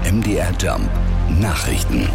MDR Jump Nachrichten.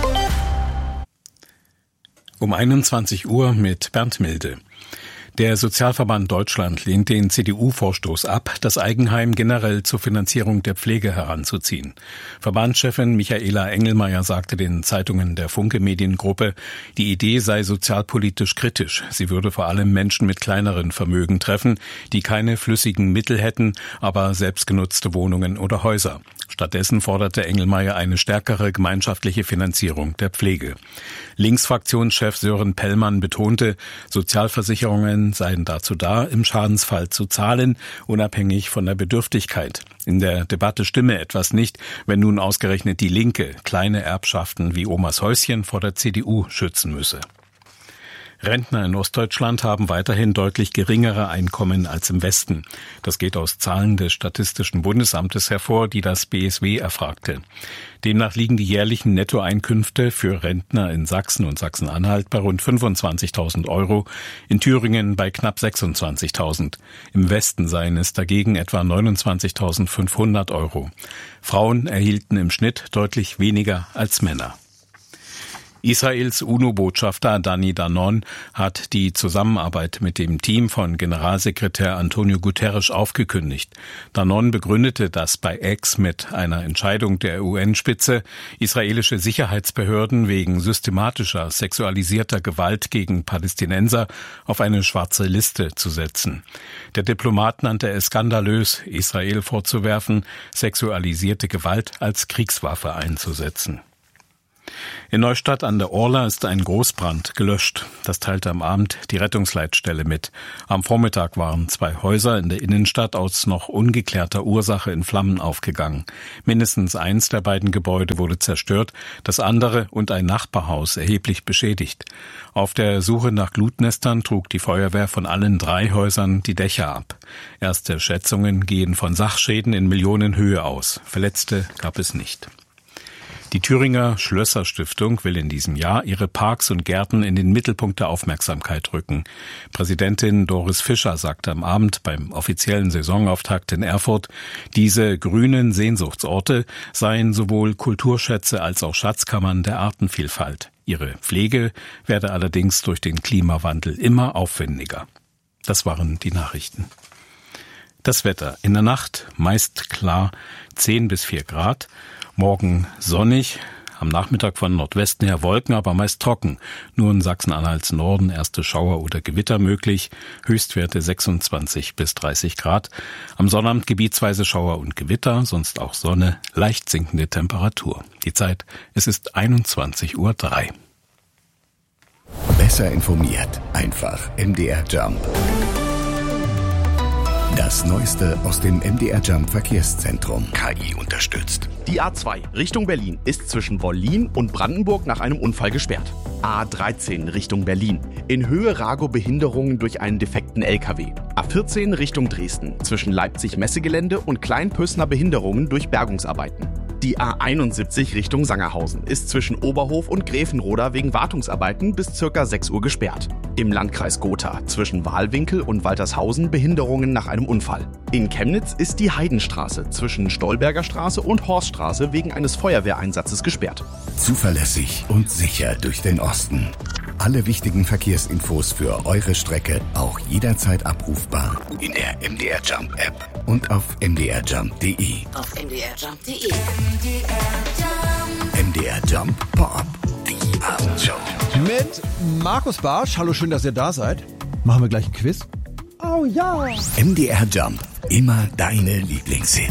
Um 21 Uhr mit Bernd Milde. Der Sozialverband Deutschland lehnt den CDU-Vorstoß ab, das Eigenheim generell zur Finanzierung der Pflege heranzuziehen. Verbandschefin Michaela Engelmeier sagte den Zeitungen der Funke Mediengruppe, die Idee sei sozialpolitisch kritisch. Sie würde vor allem Menschen mit kleineren Vermögen treffen, die keine flüssigen Mittel hätten, aber selbstgenutzte Wohnungen oder Häuser. Stattdessen forderte Engelmeier eine stärkere gemeinschaftliche Finanzierung der Pflege. Linksfraktionschef Sören Pellmann betonte, Sozialversicherungen seien dazu da, im Schadensfall zu zahlen, unabhängig von der Bedürftigkeit. In der Debatte stimme etwas nicht, wenn nun ausgerechnet die Linke kleine Erbschaften wie Omas Häuschen vor der CDU schützen müsse. Rentner in Ostdeutschland haben weiterhin deutlich geringere Einkommen als im Westen. Das geht aus Zahlen des Statistischen Bundesamtes hervor, die das BSW erfragte. Demnach liegen die jährlichen Nettoeinkünfte für Rentner in Sachsen und Sachsen-Anhalt bei rund 25.000 Euro, in Thüringen bei knapp 26.000. Im Westen seien es dagegen etwa 29.500 Euro. Frauen erhielten im Schnitt deutlich weniger als Männer. Israels UNO-Botschafter Dani Danon hat die Zusammenarbeit mit dem Team von Generalsekretär Antonio Guterres aufgekündigt. Danon begründete das bei X mit einer Entscheidung der UN-Spitze, israelische Sicherheitsbehörden wegen systematischer sexualisierter Gewalt gegen Palästinenser auf eine schwarze Liste zu setzen. Der Diplomat nannte es skandalös, Israel vorzuwerfen, sexualisierte Gewalt als Kriegswaffe einzusetzen. In Neustadt an der Orla ist ein Großbrand gelöscht. Das teilte am Abend die Rettungsleitstelle mit. Am Vormittag waren 2 Häuser in der Innenstadt aus noch ungeklärter Ursache in Flammen aufgegangen. Mindestens eins der beiden Gebäude wurde zerstört, das andere und ein Nachbarhaus erheblich beschädigt. Auf der Suche nach Glutnestern trug die Feuerwehr von allen 3 Häusern die Dächer ab. Erste Schätzungen gehen von Sachschäden in Millionenhöhe aus. Verletzte gab es nicht. Die Thüringer Schlösser-Stiftung will in diesem Jahr ihre Parks und Gärten in den Mittelpunkt der Aufmerksamkeit rücken. Präsidentin Doris Fischer sagte am Abend beim offiziellen Saisonauftakt in Erfurt, diese grünen Sehnsuchtsorte seien sowohl Kulturschätze als auch Schatzkammern der Artenvielfalt. Ihre Pflege werde allerdings durch den Klimawandel immer aufwendiger. Das waren die Nachrichten. Das Wetter. In der Nacht meist klar 10 bis 4 Grad. Morgen sonnig, am Nachmittag von Nordwesten her Wolken, aber meist trocken. Nur in Sachsen-Anhalts Norden erste Schauer oder Gewitter möglich, Höchstwerte 26 bis 30 Grad. Am Sonnabend gebietsweise Schauer und Gewitter, sonst auch Sonne, leicht sinkende Temperatur. Die Zeit, es ist 21:03 Uhr. Besser informiert, einfach MDR Jump. Das Neueste aus dem MDR Jump Verkehrszentrum. KI unterstützt. Die A2 Richtung Berlin ist zwischen Wollin und Brandenburg nach einem Unfall gesperrt. A13 Richtung Berlin. In Höhe Rago Behinderungen durch einen defekten LKW. A14 Richtung Dresden. Zwischen Leipzig-Messegelände und Kleinpößner Behinderungen durch Bergungsarbeiten. Die A71 Richtung Sangerhausen ist zwischen Oberhof und Gräfenroda wegen Wartungsarbeiten bis ca. 6 Uhr gesperrt. Im Landkreis Gotha zwischen Wahlwinkel und Waltershausen Behinderungen nach einem Unfall. In Chemnitz ist die Heidenstraße zwischen Stolberger Straße und Horststraße wegen eines Feuerwehreinsatzes gesperrt. Zuverlässig und sicher durch den Osten. Alle wichtigen Verkehrsinfos für eure Strecke auch jederzeit abrufbar in der MDR Jump App und auf mdrjump.de. Auf mdrjump.de. MDR Jump Pop, die Abendshow. Mit Markus Barsch. Hallo, schön, dass ihr da seid. Machen wir gleich ein Quiz? Oh ja. MDR Jump, immer deine Lieblingshits.